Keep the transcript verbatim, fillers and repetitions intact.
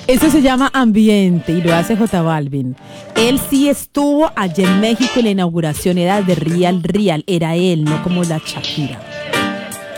Eso se llama ambiente y lo hace J Balvin. Él sí estuvo allá en México en la inauguración, era de Real Real, era él, no como la Shakira.